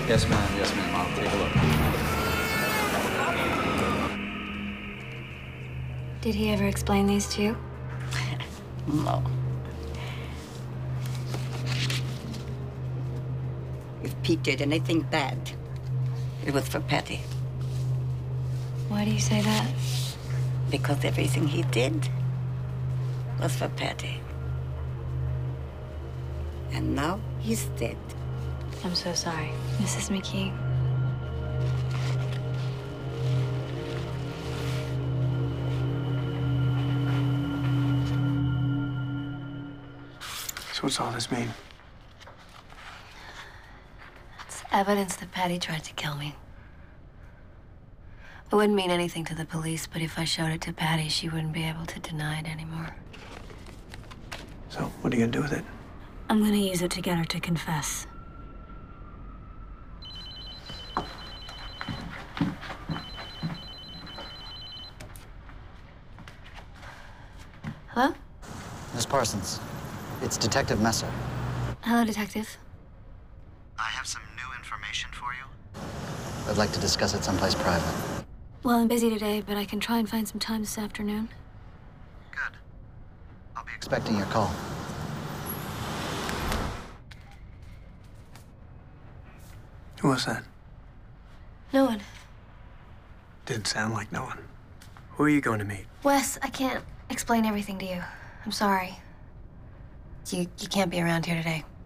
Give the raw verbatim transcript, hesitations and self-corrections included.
Yes, ma'am. Yes, ma'am. I'll take a look. Did he ever explain these to you? No. If Pete did anything bad, it was for Patty. Why do you say that? Because everything he did was for Patty. And now he's dead. I'm so sorry, Missus McKee. So what's all this mean? It's evidence that Patty tried to kill me. It wouldn't mean anything to the police, but if I showed it to Patty, she wouldn't be able to deny it anymore. So what are you gonna do with it? I'm gonna use it to get her to confess. Hello? Miss Parsons, it's Detective Messer. Hello, Detective. I have some new information for you. I'd like to discuss it someplace private. Well, I'm busy today, but I can try and find some time this afternoon. Good. I'll be expecting your call. Who was that? No one. Didn't sound like no one. Who are you going to meet? Wes, I can't explain everything to you. I'm sorry. You, you can't be around here today.